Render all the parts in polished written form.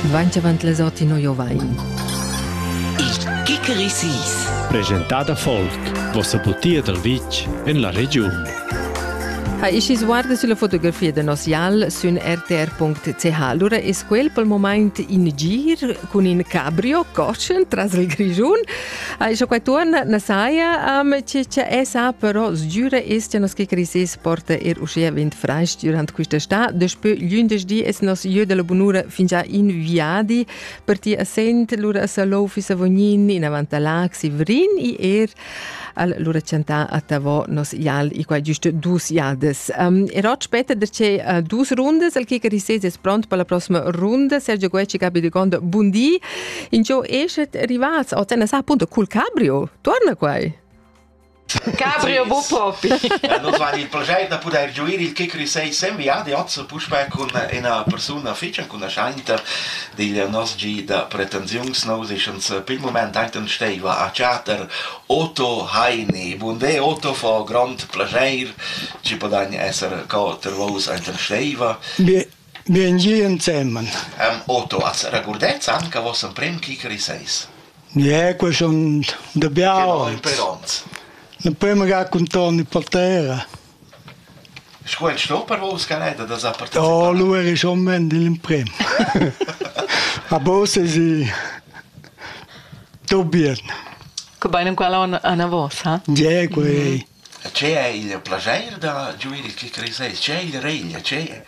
Vanchavant les otino Jovain. Il Chickeri Sis. Presentada Folk, vossa butia del Vitg in la regione. Si guarda sulla fotografia del nostro Jal su rtr.ch. Allora è quel per il momento in giro con un cabrio, coscian, tras il grigiun. È qua torna na saia, c'è essa però sgiura è che nos Chickeri porta uscire vent freisch durante questa sta. Despö lunedì è nos io della bonura fin già inviati per ti assent lura a salofi savognin in avanti all'axi vrin i allora c'è a tavo nos Jal i qua giusto 2 jades. E rot später c'è 2 runde, il Chickeri è pronto per la prossima ronda. Sergio Guecci capi di conto buondì. In ciò esce arrivato, o te sa appunto col cabrio. Torna qua. Cabrio bu propi. Nos va il piacere da poter gioire il Chickeri 6 inviati oggi pushback con una persona fitcha con una scienza del nostro da pretensions nos ist per il momento ein steva a charter Otto Heini. Buondì Otto fa grand piacere ci podan essere co tervos ein steva. Bien insieme. Otto, as ricordats anche vostro primo Chickeri 6? Ja, questo dobbiamo. La prima che con Tony Portera. Scuol stopper vos caneda da partecipa. Oh, lui era schon men il primo. A bosse si dobbiamo. Che bene quella a voce, ha? Ja, quei. C'è il piacere da giocare il Chickeri 6, c'è il regno, c'è.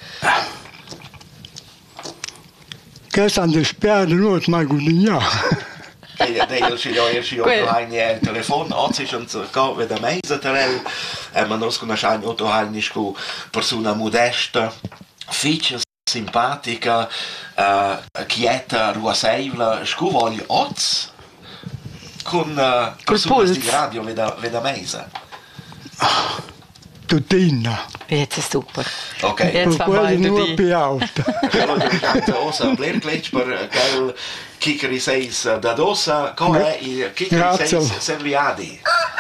Che stanno spiando noi mai gudigna. Dei ci online il telefono, oggi c'è un veda mese terel, ma non conosciamo Otto Heini scu persona modesta, fitcha simpatica, quieta, ruaseivla, scu voglio oggi con persone di radio veda mese. Tutina. Jetzt ist super. Ok. Jetzt per quello non più alto. Allora, osa Blair per quel Chickeri 6 da dosa, come il Chickeri 6 serviadi.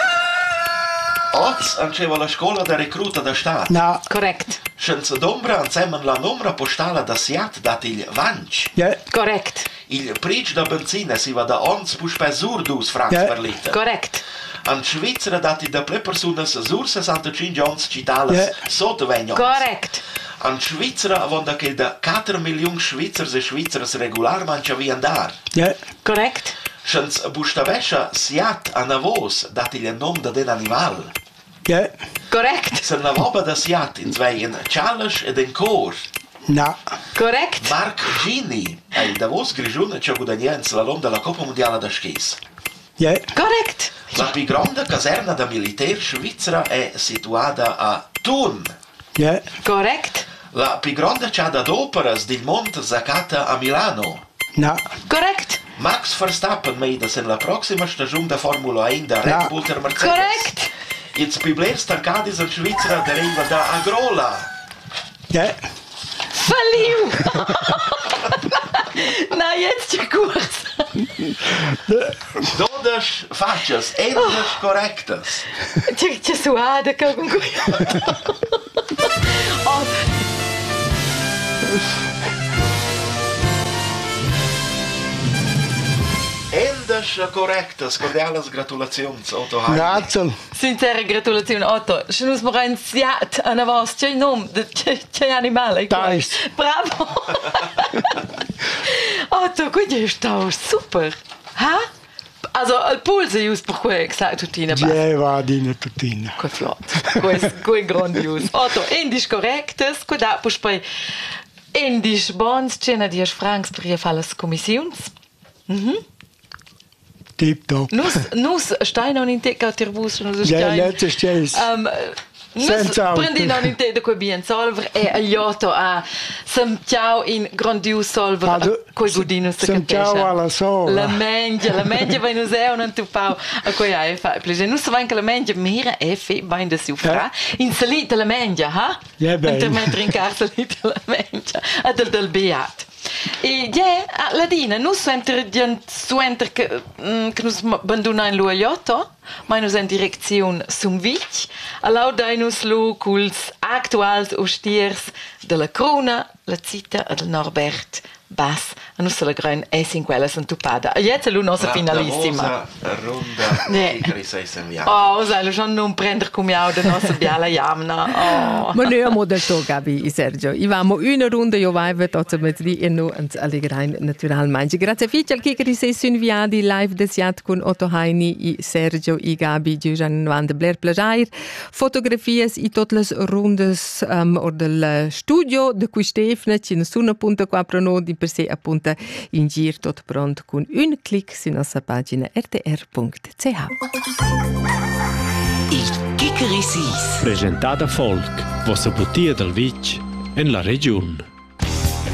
Oggi ancevo la scuola da recluta da Stato. No. Correct. Senza d'ombra insieme la numera postale da Siat dat il Vanch. Ja. Correct. Il prezzo da benzina si va da 11 per sur 2 francs per litro. Correct. An Svizzera dati da ple personas sur 65 ons citalas sotto vegnos. Correct. An Svizzera avonda che da 4 milioni svizzers e svizzeras regular mancha vi andar. Ja. Correct. Senza bustavescia siat a navos dati il nome da den animal. Ja. Correct. Se la roba da siat in zwei in Challenge ed in Cor. No. Correct. Marc Gini, il Davos Grigione ci ha guadagnato in slalom della Coppa Mondiale da Skis. Ja. Correct. La più grande caserna da militare svizzera è situata a Thun. Ja. Correct. La più grande città d'operas del mondo Zacata a Milano. No. Correct. Max Verstappen meida in la prossima stagione da Formula 1 da Red Bull der Mercedes. Correct. Il più bler stancati in Svizzera deriva da Agrola. Ja. Verliu. Na, jetzt c'è corsa. Todas faces, endas correctas. C'è suada che con cui. Endas correctas, cordiales gratulazioni, Otto Heini. Grazie. Sincere gratulazioni, Otto. Se non sbaglio un siat a una voce, c'è il nome, c'è animale. Dais. Bravo. Otto, quindi è stato super. Ha? Also, il pulso è giusto per quello che sai tutina. Ja, va dina tutina. Che flott. Che grandios. Otto, indisch correctes, che da poi indisch bons, c'è una 10 francs per ihr fare le commissioni. Tip top. Nus stai non in te che tervus non so Ja, stai. letzte stais. Senza auto. Prendi non in te de quei bien solver e aiuto a ciao in grandios solver coi gudinus de ciao alla sola. La mangia vai no zeo non tu pau a quei ai fa please nus va anche la mangia mira e fe bain de sufra in salita la mangia ha Ja, bene. per mettere in casa salita la mangia a del beat. E ja, Ladina, nus suenter che nus banduna in luaiotto, ma nus in direzione sum Vitg, allau dainus lu culs actuals ustiers de la Crona, la Zita e del Norbert Bass A nostra la gran es in quella santupada. E jetzt è la nostra finalissima. Ronda, Kikerissi via. Oh, sai, lo schon non prendere come la nostra biala jamna. Oh. Ma noi abbiamo del to, Gabi e Sergio. Ivamo una ronda, io vai a tozza mezzì e noi ens allegrein naturalmente. Grazie a Kikerissi Sunviadi, live desiat con Otto Heini, e Sergio e Gabi, Giugian Van de Blair Plajair. Fotografies e tutte le rondes or del studio de cui Stefano ci nessuno punta qua per noi di per sé appunta in giro tutto pronto con un clic sulla nostra pagina rtr.ch. Il Kikerissi. Presentata Folk, vostra bottiglia del Vitg en la regione.